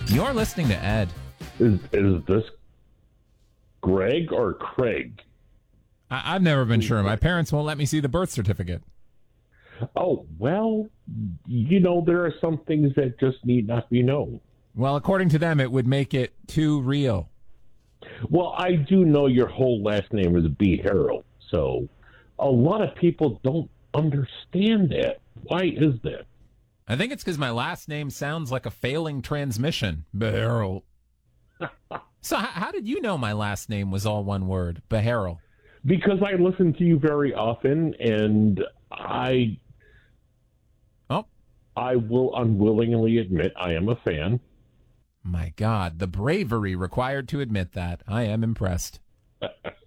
You're listening to Ed. Is this Greg or Craig? I've never been sure. My parents won't let me see the birth certificate. Oh, well, there are some things that just need not be known. Well, according to them, it would make it too real. Well, I do know your whole last name is B. Harrell, so a lot of people don't understand that. Why is that? I think it's because my last name sounds like a failing transmission. Beharrell. So how did you know my last name was all one word? Beharrell. Because I listen to you very often, and I will unwillingly admit I am a fan. My God, the bravery required to admit that. I am impressed.